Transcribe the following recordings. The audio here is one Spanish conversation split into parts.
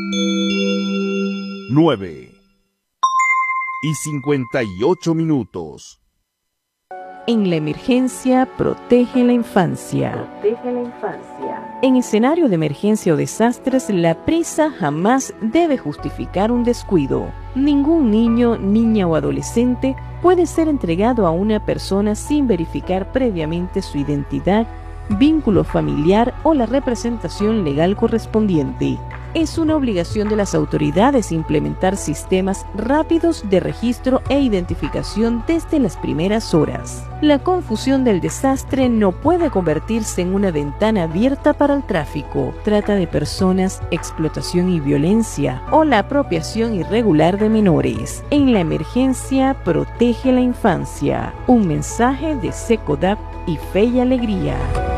9:58. En la emergencia, protege la infancia. En escenario de emergencia o desastres, la prisa jamás debe justificar un descuido. Ningún niño, niña o adolescente puede ser entregado a una persona sin verificar previamente su identidad, vínculo familiar o la representación legal correspondiente. Es una obligación de las autoridades implementar sistemas rápidos de registro e identificación desde las primeras horas. La confusión del desastre no puede convertirse en una ventana abierta para el tráfico, trata de personas, explotación y violencia o la apropiación irregular de menores. En la emergencia, protege la infancia. Un mensaje de SECODAP y Fe y Alegría.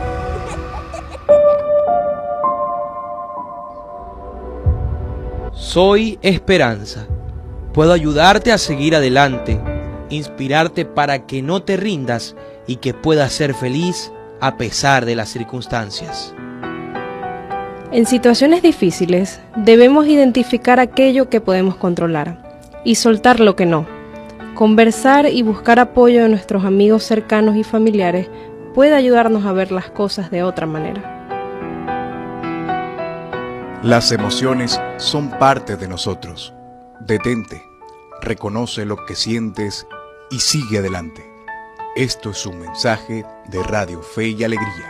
Soy esperanza. Puedo ayudarte a seguir adelante, inspirarte para que no te rindas y que puedas ser feliz a pesar de las circunstancias. En situaciones difíciles, debemos identificar aquello que podemos controlar y soltar lo que no. Conversar y buscar apoyo de nuestros amigos cercanos y familiares puede ayudarnos a ver las cosas de otra manera. Las emociones son parte de nosotros. Detente, reconoce lo que sientes y sigue adelante. Esto es un mensaje de Radio Fe y Alegría.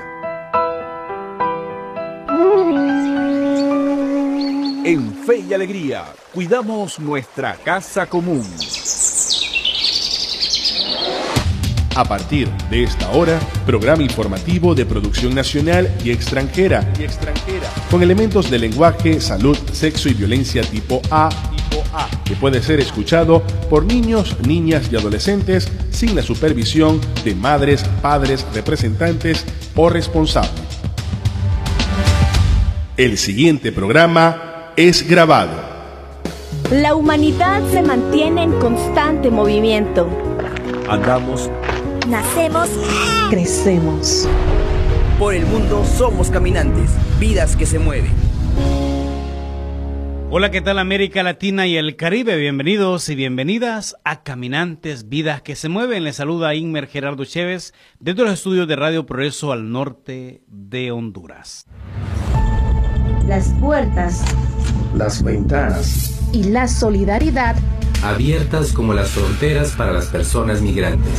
En Fe y Alegría, cuidamos nuestra casa común. A partir de esta hora, programa informativo de producción nacional y extranjera, con elementos de lenguaje, salud, sexo y violencia tipo A, que puede ser escuchado por niños, niñas y adolescentes sin la supervisión de madres, padres, representantes o responsables. El siguiente programa es grabado. La humanidad se mantiene en constante movimiento. Andamos, nacemos, crecemos. Por el mundo somos caminantes, vidas que se mueven. Hola, ¿qué tal América Latina y el Caribe? Bienvenidos y bienvenidas a Caminantes, Vidas que se Mueven. Les saluda Inmer Gerardo Chévez desde los estudios de Radio Progreso al norte de Honduras. Las puertas, las ventanas y la solidaridad abiertas como las fronteras para las personas migrantes.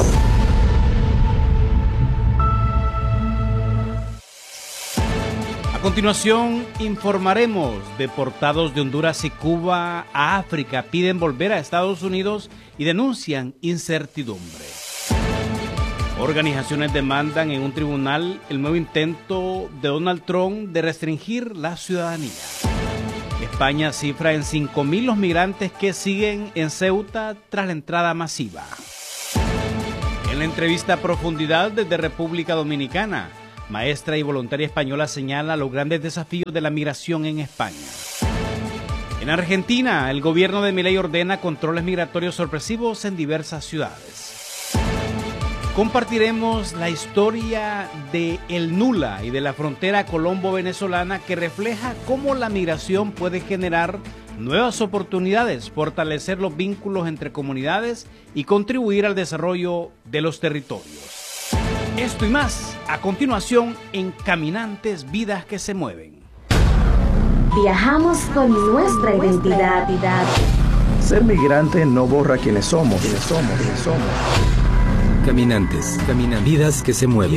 A continuación, informaremos: deportados de Honduras y Cuba a África piden volver a Estados Unidos y denuncian incertidumbre. Organizaciones demandan en un tribunal el nuevo intento de Donald Trump de restringir la ciudadanía. España cifra en 5.000 los migrantes que siguen en Ceuta tras la entrada masiva. En la entrevista a profundidad desde República Dominicana, maestra y voluntaria española señala los grandes desafíos de la migración en España. En Argentina, el gobierno de Milei ordena controles migratorios sorpresivos en diversas ciudades. Compartiremos la historia de El Nula y de la frontera colombo-venezolana, que refleja cómo la migración puede generar nuevas oportunidades, fortalecer los vínculos entre comunidades y contribuir al desarrollo de los territorios. Esto y más a continuación en Caminantes, Vidas que se Mueven. Viajamos con nuestra identidad. Ser migrante no borra quiénes somos. Caminantes, vidas que se mueven.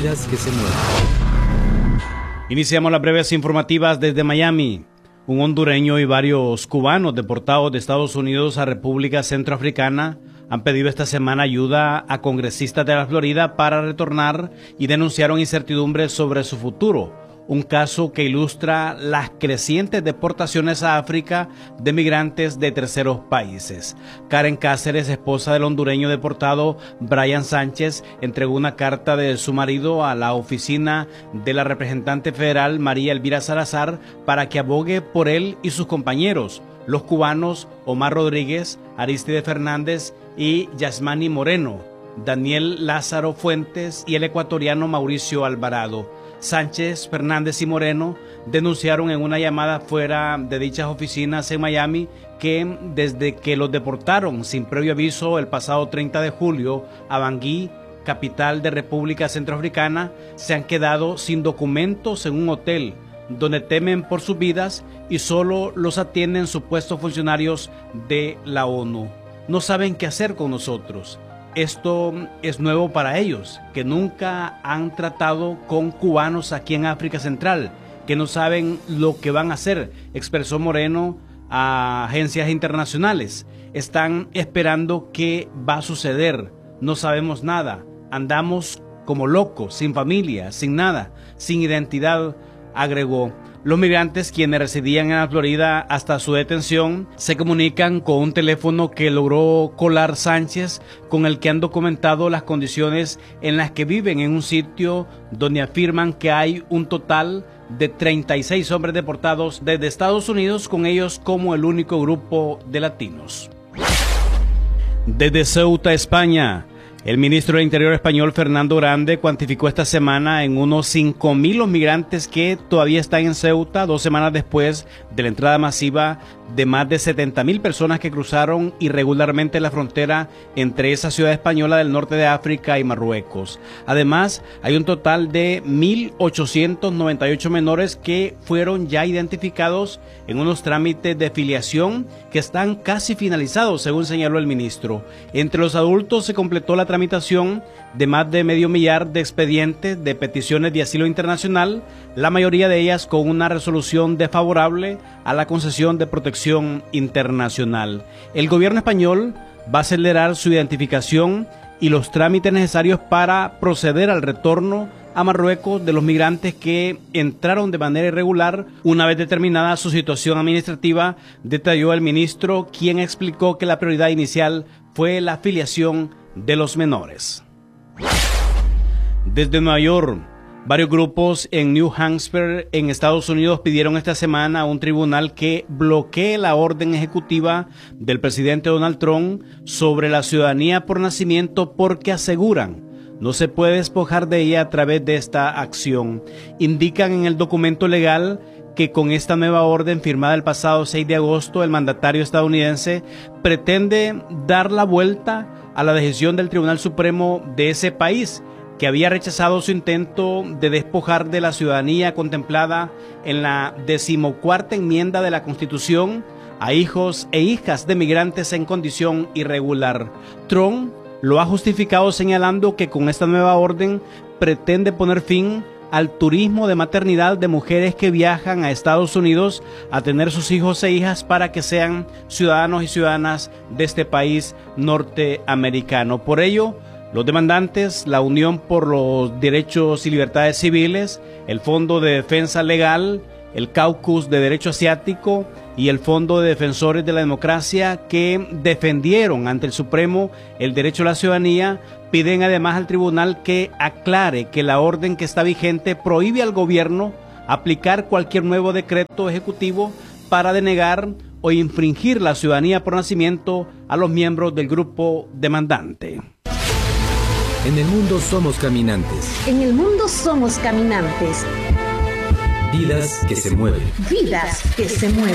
Iniciamos las breves informativas desde Miami. Un hondureño y varios cubanos deportados de Estados Unidos a República Centroafricana han pedido esta semana ayuda a congresistas de la Florida para retornar y denunciaron incertidumbres sobre su futuro. Un caso que ilustra las crecientes deportaciones a África de migrantes de terceros países. Karen Cáceres, esposa del hondureño deportado Brian Sánchez, entregó una carta de su marido a la oficina de la representante federal María Elvira Salazar para que abogue por él y sus compañeros, los cubanos Omar Rodríguez, Aristide Fernández y Yasmani Moreno, Daniel Lázaro Fuentes y el ecuatoriano Mauricio Alvarado. Sánchez, Fernández y Moreno denunciaron en una llamada fuera de dichas oficinas en Miami que desde que los deportaron sin previo aviso el pasado 30 de julio a Bangui, capital de República Centroafricana, se han quedado sin documentos en un hotel donde temen por sus vidas y solo los atienden supuestos funcionarios de la ONU. No saben qué hacer con nosotros. Esto es nuevo para ellos, que nunca han tratado con cubanos aquí en África Central, que no saben lo que van a hacer, expresó Moreno a agencias internacionales. Están esperando qué va a suceder. No sabemos nada. Andamos como locos, sin familia, sin nada, sin identidad, agregó. Los migrantes, quienes residían en la Florida hasta su detención, se comunican con un teléfono que logró colar Sánchez, con el que han documentado las condiciones en las que viven en un sitio donde afirman que hay un total de 36 hombres deportados desde Estados Unidos, con ellos como el único grupo de latinos. Desde Ceuta, España, el ministro del Interior español, Fernando Grande, cuantificó esta semana en unos 5.000 los migrantes que todavía están en Ceuta, 2 semanas después de la entrada masiva de más de 70.000 personas que cruzaron irregularmente la frontera entre esa ciudad española del norte de África y Marruecos. Además, hay un total de 1.898 menores que fueron ya identificados en unos trámites de filiación que están casi finalizados, según señaló el ministro. Entre los adultos se completó la tramitación de más de 500,000 de expedientes de peticiones de asilo internacional, la mayoría de ellas con una resolución desfavorable a la concesión de protección internacional. El gobierno español va a acelerar su identificación y los trámites necesarios para proceder al retorno a Marruecos de los migrantes que entraron de manera irregular una vez determinada su situación administrativa, detalló el ministro, quien explicó que la prioridad inicial fue la afiliación de los menores. Desde Nueva York, varios grupos en New Hampshire, en Estados Unidos, pidieron esta semana a un tribunal que bloquee la orden ejecutiva del presidente Donald Trump sobre la ciudadanía por nacimiento, porque aseguran no se puede despojar de ella a través de esta acción. Indican en el documento legal que con esta nueva orden firmada el pasado 6 de agosto, el mandatario estadounidense pretende dar la vuelta a la decisión del Tribunal Supremo de ese país, que había rechazado su intento de despojar de la ciudadanía contemplada en la 14ª enmienda de la Constitución a hijos e hijas de migrantes en condición irregular. Trump lo ha justificado señalando que con esta nueva orden pretende poner fin al turismo de maternidad de mujeres que viajan a Estados Unidos a tener sus hijos e hijas para que sean ciudadanos y ciudadanas de este país norteamericano. Por ello, los demandantes, la Unión por los Derechos y Libertades Civiles, el Fondo de Defensa Legal, el Caucus de Derecho Asiático y el Fondo de Defensores de la Democracia, que defendieron ante el Supremo el derecho a la ciudadanía, piden además al tribunal que aclare que la orden que está vigente prohíbe al gobierno aplicar cualquier nuevo decreto ejecutivo para denegar o infringir la ciudadanía por nacimiento a los miembros del grupo demandante. En el mundo somos caminantes. En el mundo somos caminantes. Vidas que se mueven. Vidas que se mueven.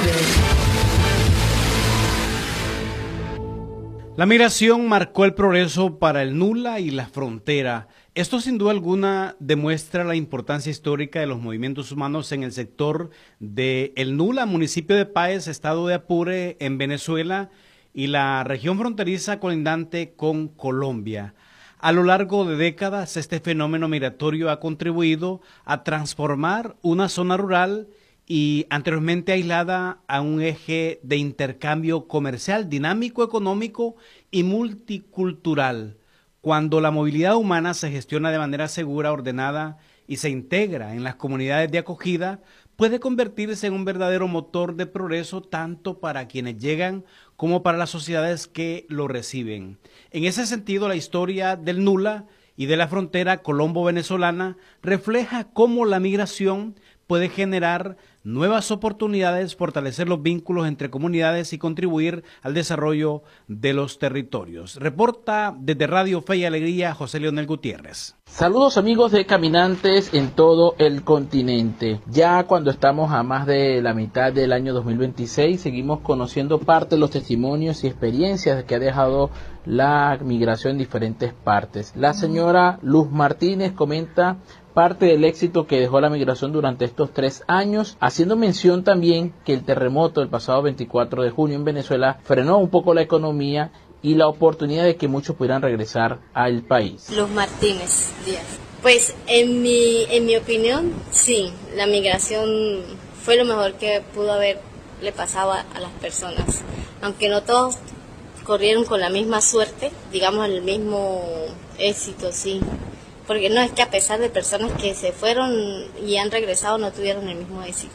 La migración marcó el progreso para el Nula y la frontera. Esto sin duda alguna demuestra la importancia histórica de los movimientos humanos en el sector de El Nula, municipio de Páez, estado de Apure, en Venezuela, y la región fronteriza colindante con Colombia. A lo largo de décadas, este fenómeno migratorio ha contribuido a transformar una zona rural y anteriormente aislada a un eje de intercambio comercial, dinámico, económico y multicultural. Cuando la movilidad humana se gestiona de manera segura, ordenada y se integra en las comunidades de acogida, puede convertirse en un verdadero motor de progreso tanto para quienes llegan como para las sociedades que lo reciben. En ese sentido, la historia del Nula y de la frontera colombo-venezolana refleja cómo la migración puede generar nuevas oportunidades, fortalecer los vínculos entre comunidades y contribuir al desarrollo de los territorios. Reporta desde Radio Fe y Alegría José Leonel Gutiérrez. Saludos amigos de caminantes en todo el continente. Ya cuando estamos a más de la mitad del año 2026, seguimos conociendo parte de los testimonios y experiencias que ha dejado la migración en diferentes partes. La señora Luz Martínez comenta parte del éxito que dejó la migración durante estos 3 años, haciendo mención también que el terremoto del pasado 24 de junio en Venezuela frenó un poco la economía y la oportunidad de que muchos pudieran regresar al país. Luz Martínez Díaz. Pues en mi opinión, sí, la migración fue lo mejor que pudo haberle pasado a las personas, aunque no todos corrieron con la misma suerte, digamos el mismo éxito, sí. Porque no es que a pesar de personas que se fueron y han regresado no tuvieron el mismo éxito.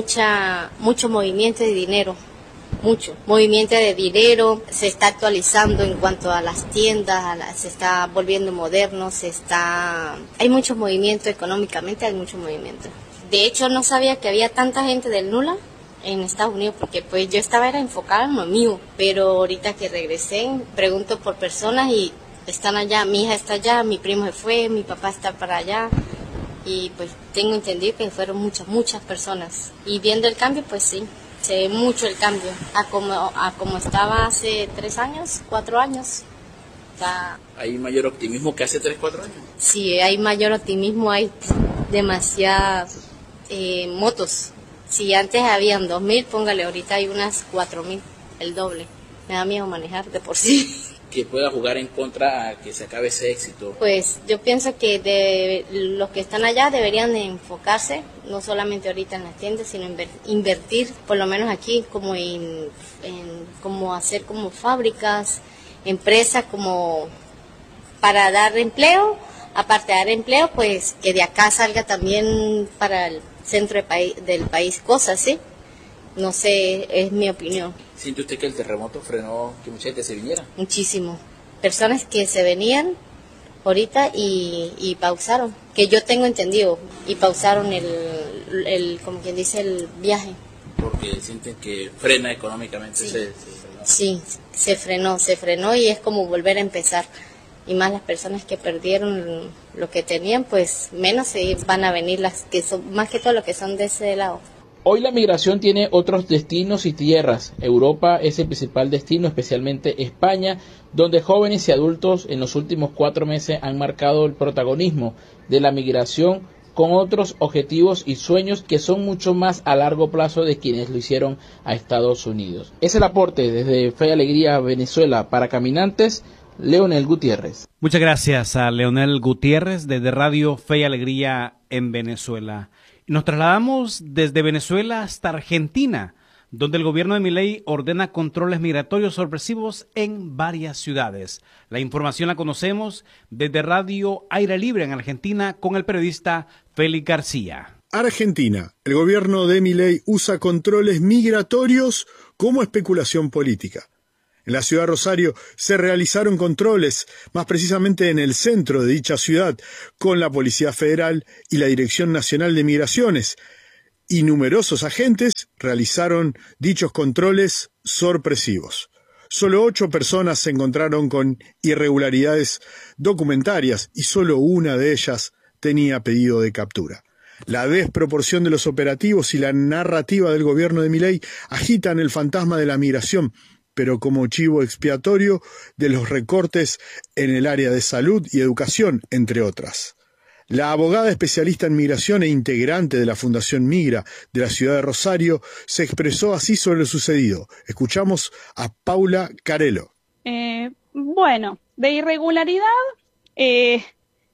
Mucho movimiento de dinero, mucho movimiento de dinero, se está actualizando en cuanto a las tiendas, se está volviendo moderno, hay mucho movimiento económicamente, hay mucho movimiento. De hecho no sabía que había tanta gente del NULA en Estados Unidos, porque pues yo era enfocada en lo mío, pero ahorita que regresé pregunto por personas y están allá, mi hija está allá, mi primo se fue, mi papá está para allá y pues tengo entendido que fueron muchas personas y viendo el cambio pues sí, se ve mucho el cambio a como estaba hace 3 años, 4 años. ¿Hay mayor optimismo que hace 3, 4 años? Sí, hay mayor optimismo, hay demasiadas motos. Si antes habían 2.000, póngale, ahorita hay unas 4.000, el doble. Me da miedo manejar de por sí. Que pueda jugar en contra a que se acabe ese éxito. Pues yo pienso que los que están allá deberían de enfocarse, no solamente ahorita en las tiendas, sino invertir, por lo menos aquí, como como hacer como fábricas, empresas como para dar empleo, aparte de dar empleo, pues que de acá salga también para el centro del país cosas, ¿sí? No sé, es mi opinión. ¿Siente usted que el terremoto frenó que mucha gente se viniera? Muchísimo. Personas que se venían ahorita y pausaron, que yo tengo entendido, y pausaron como quien dice, el viaje. Porque sienten que frena económicamente. Sí, se frenó y es como volver a empezar. Y más las personas que perdieron lo que tenían, pues menos se van a venir las que son, más que todo lo que son de ese lado. Hoy la migración tiene otros destinos y tierras. Europa es el principal destino, especialmente España, donde jóvenes y adultos en los últimos 4 meses han marcado el protagonismo de la migración con otros objetivos y sueños que son mucho más a largo plazo de quienes lo hicieron a Estados Unidos. Es el aporte desde Fe y Alegría Venezuela para Caminantes, Leonel Gutiérrez. Muchas gracias a Leonel Gutiérrez desde Radio Fe y Alegría en Venezuela. Nos trasladamos desde Venezuela hasta Argentina, donde el gobierno de Milei ordena controles migratorios sorpresivos en varias ciudades. La información la conocemos desde Radio Aire Libre en Argentina con el periodista Félix García. Argentina. El gobierno de Milei usa controles migratorios como especulación política. En la ciudad de Rosario se realizaron controles, más precisamente en el centro de dicha ciudad, con la Policía Federal y la Dirección Nacional de Migraciones, y numerosos agentes realizaron dichos controles sorpresivos. Solo 8 personas se encontraron con irregularidades documentarias y solo una de ellas tenía pedido de captura. La desproporción de los operativos y la narrativa del gobierno de Milei agitan el fantasma de la migración, pero como chivo expiatorio de los recortes en el área de salud y educación, entre otras. La abogada especialista en migración e integrante de la Fundación Migra de la ciudad de Rosario se expresó así sobre lo sucedido. Escuchamos a Paula Carelo. Bueno, de irregularidad es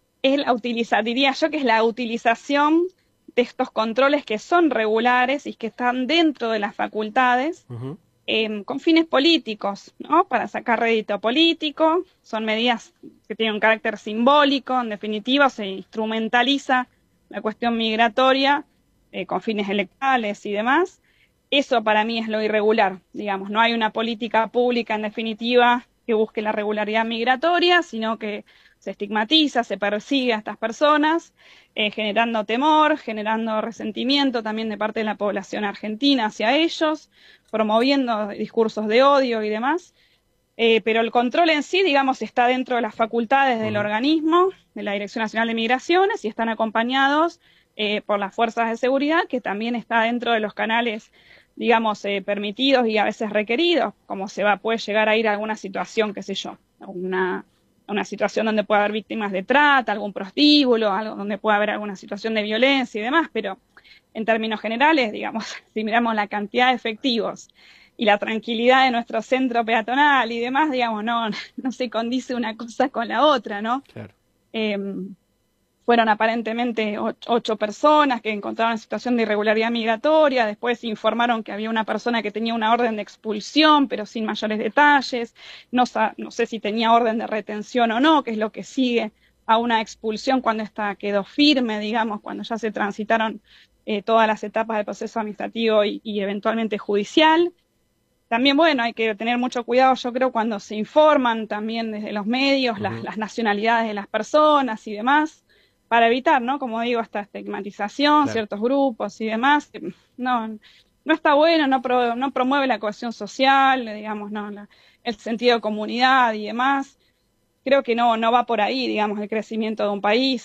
diría yo que es la utilización de estos controles que son regulares y que están dentro de las facultades. Con fines políticos, ¿no? Para sacar rédito político, son medidas que tienen un carácter simbólico, en definitiva se instrumentaliza la cuestión migratoria con fines electorales y demás. Eso para mí es lo irregular, digamos, no hay una política pública en definitiva que busque la regularidad migratoria, sino que se estigmatiza, se persigue a estas personas, generando temor, generando resentimiento también de parte de la población argentina hacia ellos, promoviendo discursos de odio y demás. Pero el control en sí, digamos, está dentro de las facultades del organismo, de la Dirección Nacional de Migraciones, y están acompañados por las fuerzas de seguridad, que también está dentro de los canales, digamos, permitidos y a veces requeridos, como puede llegar a ir a alguna situación, qué sé yo, una situación donde pueda haber víctimas de trata, algún prostíbulo, algo donde pueda haber alguna situación de violencia y demás, pero en términos generales, digamos, si miramos la cantidad de efectivos y la tranquilidad de nuestro centro peatonal y demás, digamos, no se condice una cosa con la otra, ¿no? Claro. Fueron aparentemente 8 personas que encontraron en situación de irregularidad migratoria, después informaron que había una persona que tenía una orden de expulsión, pero sin mayores detalles, no sé si tenía orden de retención o no, que es lo que sigue a una expulsión cuando esta quedó firme, digamos, cuando ya se transitaron todas las etapas del proceso administrativo y eventualmente judicial. También, bueno, hay que tener mucho cuidado, yo creo, cuando se informan también desde los medios las nacionalidades de las personas y demás, para evitar, ¿no? Como digo, esta estigmatización, claro, ciertos grupos y demás. No está bueno, no promueve la cohesión social, digamos, el sentido de comunidad y demás. Creo que no va por ahí, digamos, el crecimiento de un país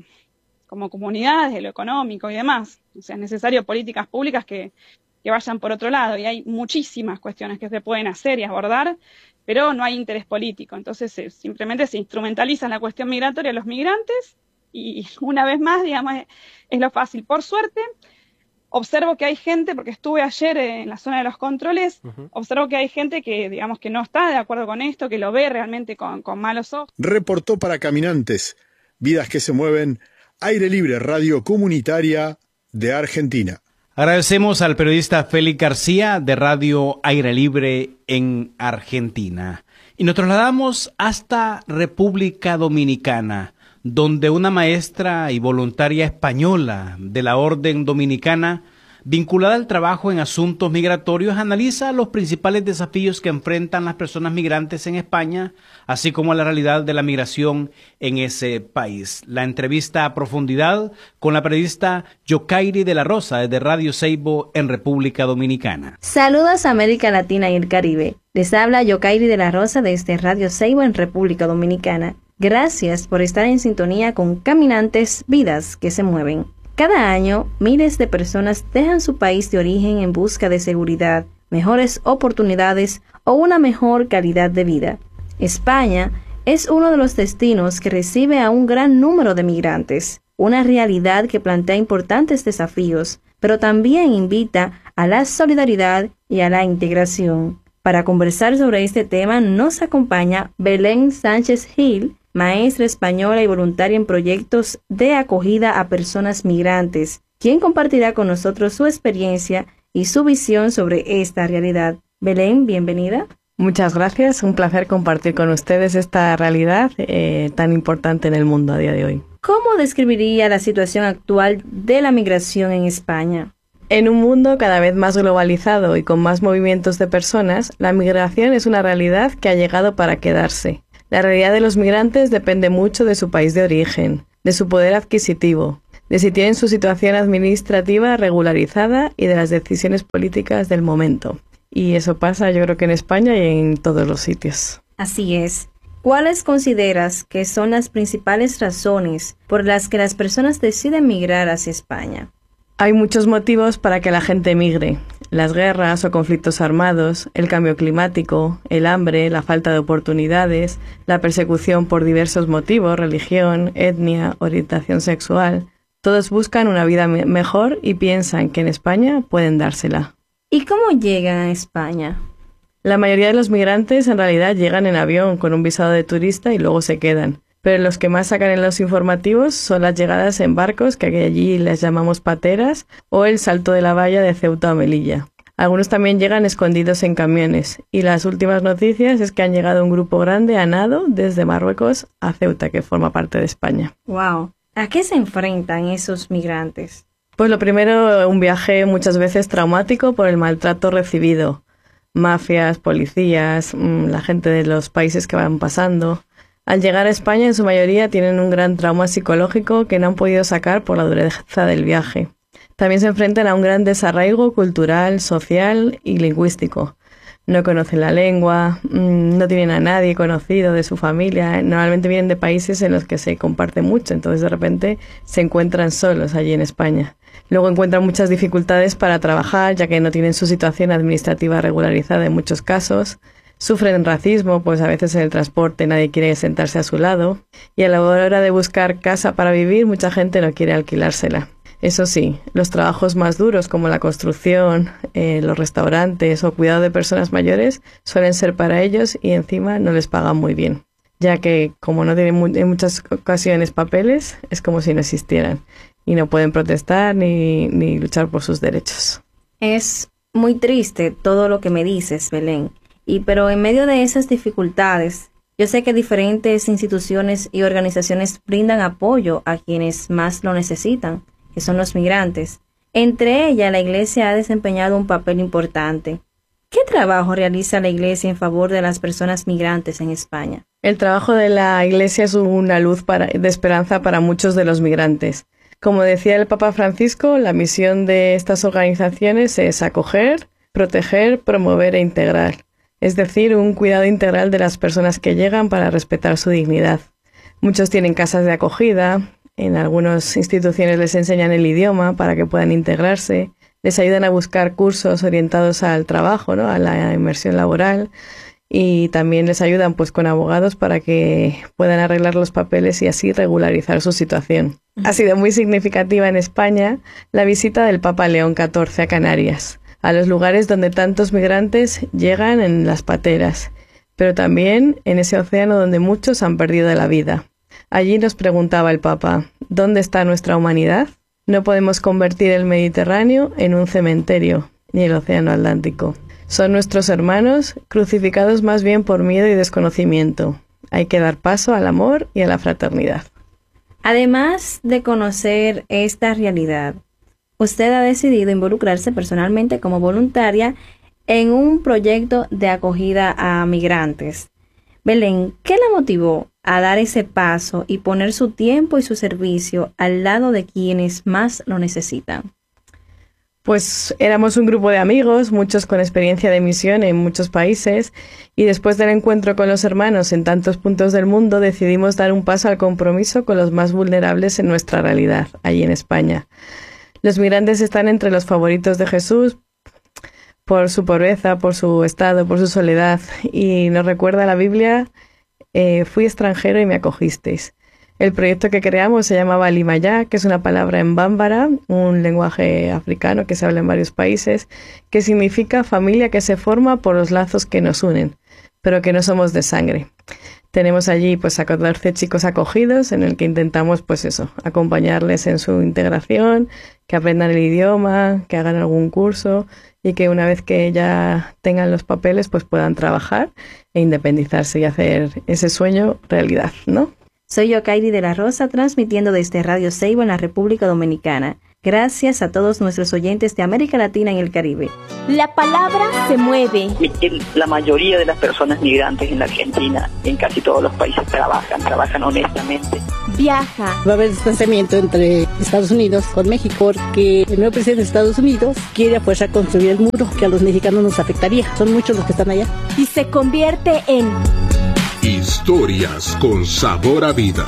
como comunidad, desde lo económico y demás. O sea, es necesario políticas públicas que vayan por otro lado, y hay muchísimas cuestiones que se pueden hacer y abordar, pero no hay interés político. Entonces simplemente se instrumentaliza la cuestión migratoria a los migrantes, y una vez más, digamos, es lo fácil. Por suerte, observo que hay gente, porque estuve ayer en la zona de los controles, observo que hay gente que, digamos, que no está de acuerdo con esto, que lo ve realmente con malos ojos. Reportó para Caminantes, Vidas que se mueven, Aire Libre, radio comunitaria de Argentina. Agradecemos al periodista Félix García de Radio Aire Libre en Argentina. Y nos trasladamos hasta República Dominicana, donde una maestra y voluntaria española de la Orden Dominicana, vinculada al trabajo en asuntos migratorios, analiza los principales desafíos que enfrentan las personas migrantes en España, así como la realidad de la migración en ese país. La entrevista a profundidad con la periodista Yokairi de la Rosa desde Radio Seibo en República Dominicana. Saludos a América Latina y el Caribe. Les habla Yokairi de la Rosa desde Radio Seibo en República Dominicana. Gracias por estar en sintonía con Caminantes, Vidas que se mueven. Cada año, miles de personas dejan su país de origen en busca de seguridad, mejores oportunidades o una mejor calidad de vida. España es uno de los destinos que recibe a un gran número de migrantes, una realidad que plantea importantes desafíos, pero también invita a la solidaridad y a la integración. Para conversar sobre este tema nos acompaña Belén Sánchez Gil, maestra española y voluntaria en proyectos de acogida a personas migrantes, quien compartirá con nosotros su experiencia y su visión sobre esta realidad. Belén, bienvenida. Muchas gracias, un placer compartir con ustedes esta realidad tan importante en el mundo a día de hoy. ¿Cómo describiría la situación actual de la migración en España? En un mundo cada vez más globalizado y con más movimientos de personas, la migración es una realidad que ha llegado para quedarse. La realidad de los migrantes depende mucho de su país de origen, de su poder adquisitivo, de si tienen su situación administrativa regularizada y de las decisiones políticas del momento. Y eso pasa, yo creo que en España y en todos los sitios. Así es. ¿Cuáles consideras que son las principales razones por las que las personas deciden migrar hacia España? Hay muchos motivos para que la gente migre. Las guerras o conflictos armados, el cambio climático, el hambre, la falta de oportunidades, la persecución por diversos motivos, religión, etnia, orientación sexual. Todos buscan una vida mejor y piensan que en España pueden dársela. ¿Y cómo llegan a España? La mayoría de los migrantes en realidad llegan en avión con un visado de turista y luego se quedan. Pero los que más sacan en los informativos son las llegadas en barcos, que allí les llamamos pateras, o el salto de la valla de Ceuta a Melilla. Algunos también llegan escondidos en camiones, y las últimas noticias es que han llegado un grupo grande a nado desde Marruecos a Ceuta, que forma parte de España. ¡Wow! ¿A qué se enfrentan esos migrantes? Pues lo primero, un viaje muchas veces traumático por el maltrato recibido. Mafias, policías, la gente de los países que van pasando. Al llegar a España, en su mayoría tienen un gran trauma psicológico que no han podido sacar por la dureza del viaje. También se enfrentan a un gran desarraigo cultural, social y lingüístico. No conocen la lengua, no tienen a nadie conocido de su familia. Normalmente vienen de países en los que se comparte mucho, entonces de repente se encuentran solos allí en España. Luego encuentran muchas dificultades para trabajar, ya que no tienen su situación administrativa regularizada en muchos casos. Sufren racismo, pues a veces en el transporte nadie quiere sentarse a su lado. Y a la hora de buscar casa para vivir, mucha gente no quiere alquilársela. Eso sí, los trabajos más duros como la construcción, los restaurantes o cuidado de personas mayores suelen ser para ellos y encima no les pagan muy bien, ya que como no tienen en muchas ocasiones papeles, es como si no existieran y no pueden protestar ni luchar por sus derechos. Es muy triste todo lo que me dices, Belén, pero en medio de esas dificultades, yo sé que diferentes instituciones y organizaciones brindan apoyo a quienes más lo necesitan, que son los migrantes. Entre ellas, la Iglesia ha desempeñado un papel importante. ¿Qué trabajo realiza la Iglesia en favor de las personas migrantes en España? El trabajo de la Iglesia es una luz de esperanza para muchos de los migrantes. Como decía el Papa Francisco, la misión de estas organizaciones es acoger, proteger, promover e integrar. Es decir, un cuidado integral de las personas que llegan para respetar su dignidad. Muchos tienen casas de acogida. En algunas instituciones les enseñan el idioma para que puedan integrarse, les ayudan a buscar cursos orientados al trabajo, ¿no?, a la inmersión laboral, y también les ayudan pues con abogados para que puedan arreglar los papeles y así regularizar su situación. Ha sido muy significativa en España la visita del Papa León XIV a Canarias, a los lugares donde tantos migrantes llegan en las pateras, pero también en ese océano donde muchos han perdido la vida. Allí nos preguntaba el Papa, ¿dónde está nuestra humanidad? No podemos convertir el Mediterráneo en un cementerio, ni el Océano Atlántico. Son nuestros hermanos, crucificados más bien por miedo y desconocimiento. Hay que dar paso al amor y a la fraternidad. Además de conocer esta realidad, usted ha decidido involucrarse personalmente como voluntaria en un proyecto de acogida a migrantes. Belén, ¿qué la motivó a dar ese paso y poner su tiempo y su servicio al lado de quienes más lo necesitan? Pues éramos un grupo de amigos, muchos con experiencia de misión en muchos países, y después del encuentro con los hermanos en tantos puntos del mundo decidimos dar un paso al compromiso con los más vulnerables en nuestra realidad, allí en España. Los migrantes están entre los favoritos de Jesús por su pobreza, por su estado, por su soledad, y nos recuerda la Biblia: fui extranjero y me acogisteis. El proyecto que creamos se llamaba Limayá, que es una palabra en bámbara, un lenguaje africano que se habla en varios países, que significa familia que se forma por los lazos que nos unen, pero que no somos de sangre. Tenemos allí pues a 14 chicos acogidos en el que intentamos pues eso, acompañarles en su integración, que aprendan el idioma, que hagan algún curso y que una vez que ya tengan los papeles pues puedan trabajar e independizarse y hacer ese sueño realidad, ¿no? Soy Yokairi de la Rosa, transmitiendo desde Radio Seibo en la República Dominicana. Gracias a todos nuestros oyentes de América Latina y el Caribe. La palabra se mueve. La mayoría de las personas migrantes en la Argentina, en casi todos los países, trabajan honestamente. Viaja. Va a haber distanciamiento entre Estados Unidos con México porque el nuevo presidente de Estados Unidos quiere a fuerza construir el muro que a los mexicanos nos afectaría. Son muchos los que están allá. Y se convierte en... Historias con sabor a vida.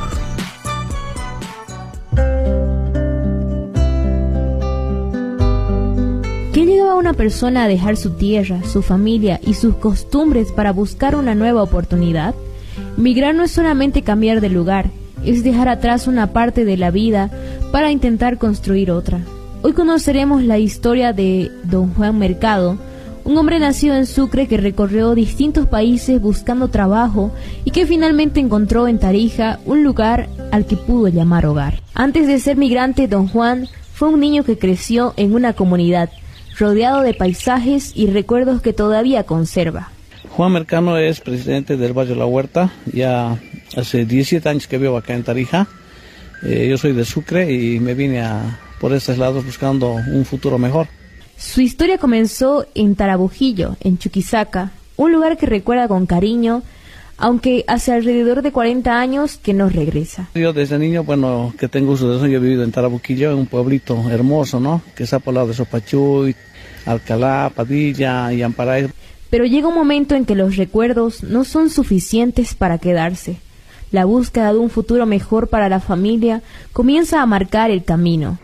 ¿Qué lleva a una persona a dejar su tierra, su familia y sus costumbres para buscar una nueva oportunidad? Migrar no es solamente cambiar de lugar, es dejar atrás una parte de la vida para intentar construir otra. Hoy conoceremos la historia de Don Juan Mercado, un hombre nacido en Sucre que recorrió distintos países buscando trabajo y que finalmente encontró en Tarija un lugar al que pudo llamar hogar. Antes de ser migrante, Don Juan fue un niño que creció en una comunidad, rodeado de paisajes y recuerdos que todavía conserva. Juan Mercado es presidente del barrio La Huerta, ya hace 17 años que vivo acá en Tarija. Yo soy de Sucre y me vine por estos lados buscando un futuro mejor. Su historia comenzó en Tarabujillo, en Chuquisaca, un lugar que recuerda con cariño aunque hace alrededor de 40 años que no regresa. Yo desde niño, bueno, que tengo uso de eso, yo he vivido en Tarabuquillo, en un pueblito hermoso, ¿no? Que está por el lado de Sopachuy, Alcalá, Padilla y Amparay. Pero llega un momento en que los recuerdos no son suficientes para quedarse. La búsqueda de un futuro mejor para la familia comienza a marcar el camino.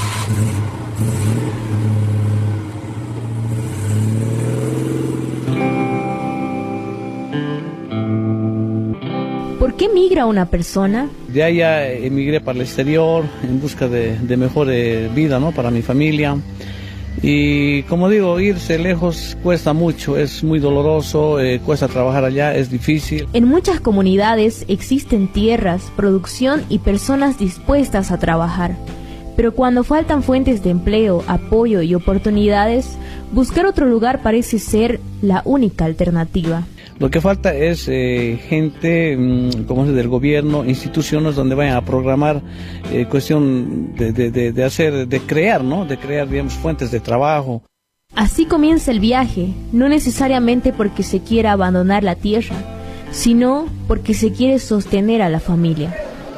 ¿Por qué migra una persona? De ahí ya emigré para el exterior en busca de mejor vida, ¿no? Para mi familia. Y como digo, irse lejos cuesta mucho, es muy doloroso, cuesta trabajar allá, es difícil. En muchas comunidades existen tierras, producción y personas dispuestas a trabajar. Pero cuando faltan fuentes de empleo, apoyo y oportunidades, buscar otro lugar parece ser la única alternativa. Lo que falta es gente, como es del gobierno, instituciones donde vayan a programar cuestión de crear, ¿no? De crear, digamos, fuentes de trabajo. Así comienza el viaje, no necesariamente porque se quiera abandonar la tierra, sino porque se quiere sostener a la familia.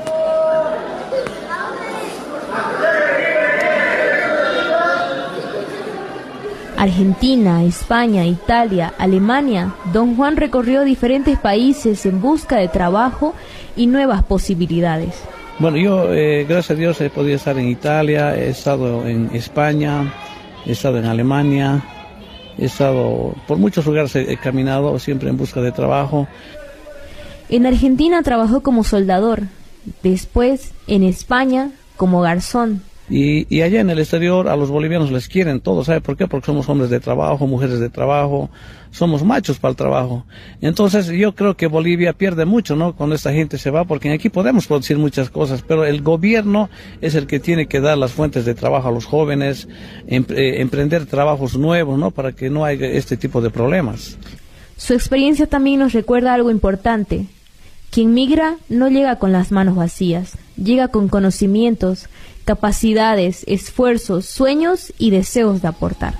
Argentina, España, Italia, Alemania, Don Juan recorrió diferentes países en busca de trabajo y nuevas posibilidades. Bueno, yo, gracias a Dios, he podido estar en Italia, he estado en España, he estado en Alemania, he estado por muchos lugares, he caminado siempre en busca de trabajo. En Argentina trabajó como soldador, después en España como garzón. Y allá en el exterior a los bolivianos les quieren todos, ¿sabe por qué? Porque somos hombres de trabajo, mujeres de trabajo, somos machos para el trabajo. Entonces yo creo que Bolivia pierde mucho, ¿no? Cuando esta gente se va, porque aquí podemos producir muchas cosas, pero el gobierno es el que tiene que dar las fuentes de trabajo a los jóvenes, emprender trabajos nuevos, ¿no? Para que no haya este tipo de problemas. Su experiencia también nos recuerda algo importante. Quien migra no llega con las manos vacías, llega con conocimientos, capacidades, esfuerzos, sueños y deseos de aportar.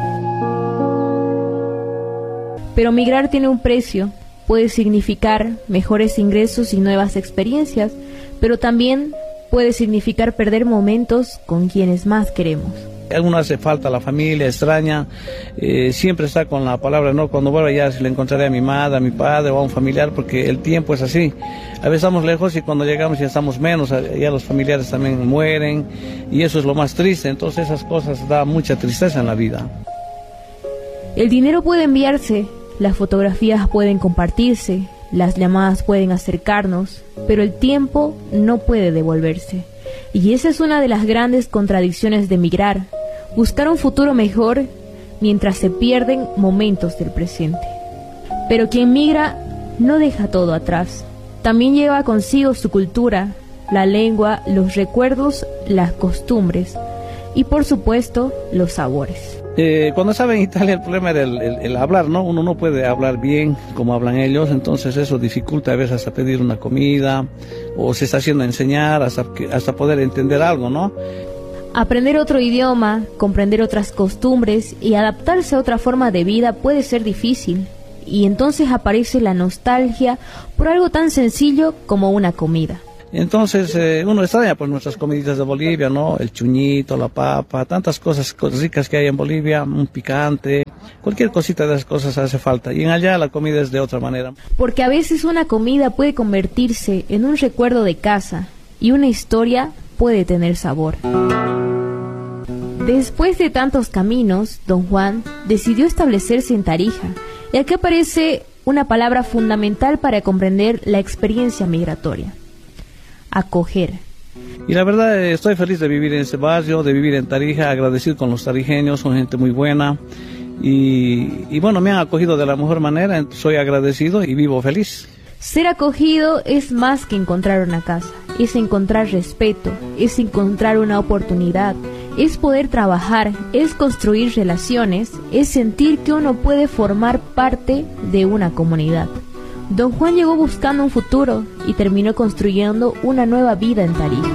Pero migrar tiene un precio, puede significar mejores ingresos y nuevas experiencias, pero también puede significar perder momentos con quienes más queremos. Algunos hace falta la familia, extraña, siempre está con la palabra, no, cuando vuelva ya le encontraré a mi madre, a mi padre o a un familiar, porque el tiempo es así. A veces estamos lejos y cuando llegamos ya estamos menos, ya los familiares también mueren y eso es lo más triste, entonces esas cosas dan mucha tristeza en la vida. El dinero puede enviarse, las fotografías pueden compartirse, las llamadas pueden acercarnos, pero el tiempo no puede devolverse. Y esa es una de las grandes contradicciones de migrar, buscar un futuro mejor mientras se pierden momentos del presente. Pero quien migra no deja todo atrás, también lleva consigo su cultura, la lengua, los recuerdos, las costumbres y por supuesto los sabores. Cuando estaba en Italia el problema era el hablar, ¿no? Uno no puede hablar bien como hablan ellos, entonces eso dificulta a veces hasta pedir una comida o se está haciendo enseñar hasta poder entender algo, ¿no? Aprender otro idioma, comprender otras costumbres y adaptarse a otra forma de vida puede ser difícil y entonces aparece la nostalgia por algo tan sencillo como una comida. Entonces uno extraña pues nuestras comiditas de Bolivia, ¿no? El chuñito, la papa, tantas cosas ricas que hay en Bolivia, un picante, cualquier cosita de esas cosas hace falta. Y en allá la comida es de otra manera. Porque a veces una comida puede convertirse en un recuerdo de casa y una historia puede tener sabor. Después de tantos caminos, don Juan decidió establecerse en Tarija, y aquí aparece una palabra fundamental para comprender la experiencia migratoria: acoger. Y la verdad estoy feliz de vivir en este barrio, de vivir en Tarija, agradecido con los tarijeños, son gente muy buena y bueno, me han acogido de la mejor manera, soy agradecido y vivo feliz. Ser acogido es más que encontrar una casa, es encontrar respeto, es encontrar una oportunidad, es poder trabajar, es construir relaciones, es sentir que uno puede formar parte de una comunidad. Don Juan llegó buscando un futuro y terminó construyendo una nueva vida en Tarija.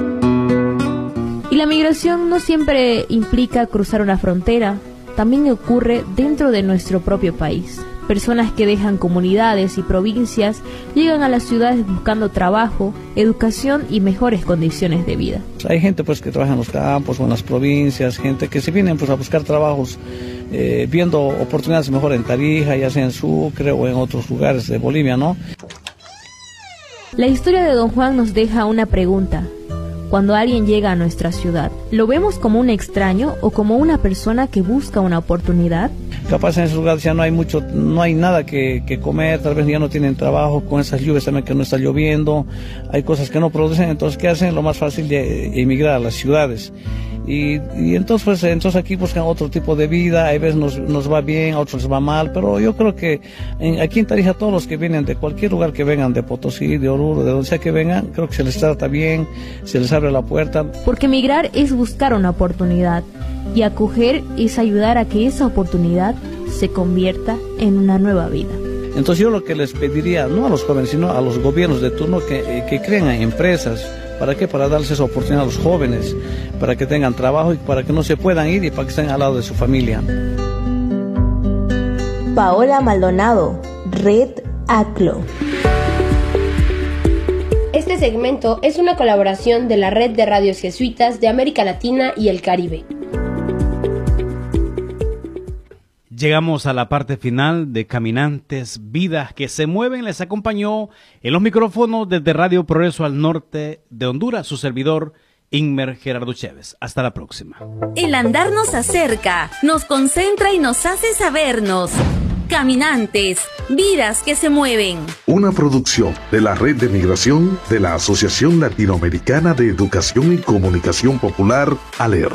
Y la migración no siempre implica cruzar una frontera, también ocurre dentro de nuestro propio país. Personas que dejan comunidades y provincias llegan a las ciudades buscando trabajo, educación y mejores condiciones de vida. Hay gente pues que trabaja en los campos o en las provincias, gente que se vienen pues a buscar trabajos viendo oportunidades mejor en Tarija, ya sea en Sucre o en otros lugares de Bolivia, ¿no? La historia de Don Juan nos deja una pregunta. Cuando alguien llega a nuestra ciudad, ¿lo vemos como un extraño o como una persona que busca una oportunidad? Capaz en esos lugares ya no hay nada que comer, tal vez ya no tienen trabajo, con esas lluvias también que no está lloviendo, hay cosas que no producen, entonces ¿qué hacen? Lo más fácil de emigrar a las ciudades. Y entonces aquí buscan otro tipo de vida, a veces nos va bien, a otros les va mal, pero yo creo que aquí en Tarija todos los que vienen de cualquier lugar que vengan, de Potosí, de Oruro, de donde sea que vengan, creo que se les trata bien, se les abre la puerta. Porque migrar es buscar una oportunidad y acoger es ayudar a que esa oportunidad se convierta en una nueva vida. Entonces yo lo que les pediría, no a los jóvenes, sino a los gobiernos de turno que creen empresas. ¿Para qué? Para darles esa oportunidad a los jóvenes, para que tengan trabajo y para que no se puedan ir y para que estén al lado de su familia. Paola Maldonado, Red ACLO. Este segmento es una colaboración de la Red de Radios Jesuitas de América Latina y el Caribe. Llegamos a la parte final de Caminantes, Vidas que se mueven. Les acompañó en los micrófonos desde Radio Progreso al norte de Honduras, su servidor Inmer Gerardo Chévez. Hasta la próxima. El andar nos acerca, nos concentra y nos hace sabernos. Caminantes, Vidas que se mueven. Una producción de la Red de Migración de la Asociación Latinoamericana de Educación y Comunicación Popular, ALER.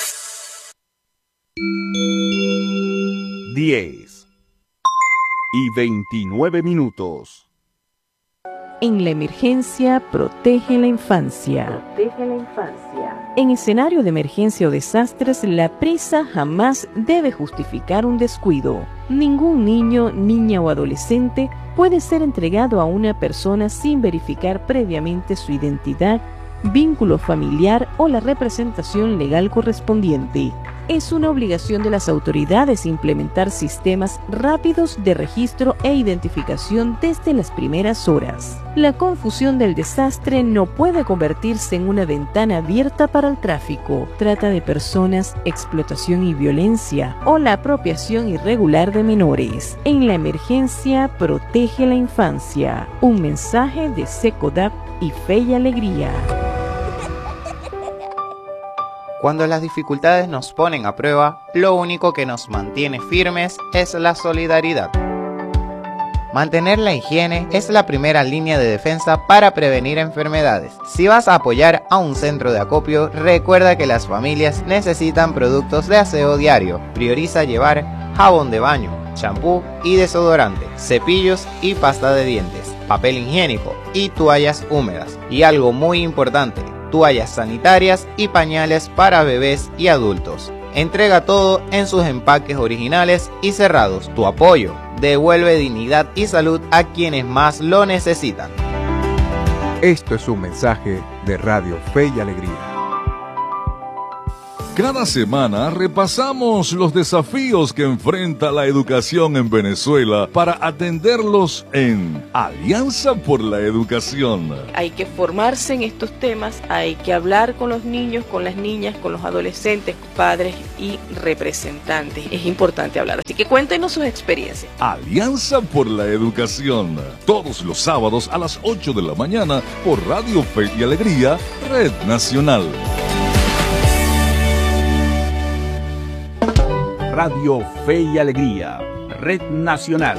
10:29. En la emergencia, protege la infancia. En escenario de emergencia o desastres, la prisa jamás debe justificar un descuido. Ningún niño, niña o adolescente puede ser entregado a una persona sin verificar previamente su identidad, vínculo familiar o la representación legal correspondiente. Es una obligación de las autoridades implementar sistemas rápidos de registro e identificación desde las primeras horas. La confusión del desastre no puede convertirse en una ventana abierta para el tráfico, trata de personas, explotación y violencia o la apropiación irregular de menores. En la emergencia, protege la infancia. Un mensaje de SECODAP y Fe y Alegría. Cuando las dificultades nos ponen a prueba, lo único que nos mantiene firmes es la solidaridad. Mantener la higiene es la primera línea de defensa para prevenir enfermedades. Si vas a apoyar a un centro de acopio, recuerda que las familias necesitan productos de aseo diario. Prioriza llevar jabón de baño, champú y desodorante, cepillos y pasta de dientes, papel higiénico y toallas húmedas. Y algo muy importante, toallas sanitarias y pañales para bebés y adultos. Entrega todo en sus empaques originales y cerrados. Tu apoyo devuelve dignidad y salud a quienes más lo necesitan. Esto es un mensaje de Radio Fe y Alegría. Cada semana repasamos los desafíos que enfrenta la educación en Venezuela para atenderlos en Alianza por la Educación. Hay que formarse en estos temas, hay que hablar con los niños, con las niñas, con los adolescentes, padres y representantes. Es importante hablar, así que cuéntenos sus experiencias. Alianza por la Educación, todos los sábados a las 8 de la mañana por Radio Fe y Alegría, Red Nacional. Radio Fe y Alegría, Red Nacional.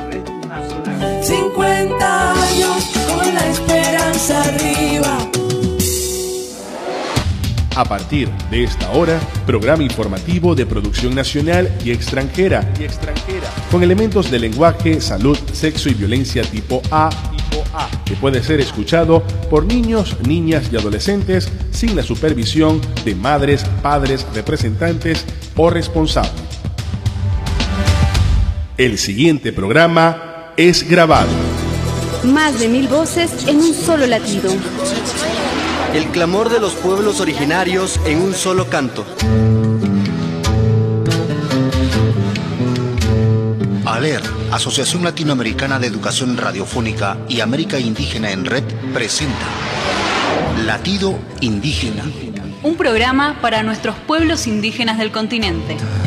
50 años con la esperanza arriba. A partir de esta hora, programa informativo de producción nacional y extranjera, con elementos de lenguaje, salud, sexo y violencia tipo A, que puede ser escuchado por niños, niñas y adolescentes sin la supervisión de madres, padres, representantes o responsables. El siguiente programa es grabado. Más de 1000 voces en un solo latido. El clamor de los pueblos originarios en un solo canto. ALER, Asociación Latinoamericana de Educación Radiofónica y América Indígena en Red presenta Latido Indígena. Un programa para nuestros pueblos indígenas del continente.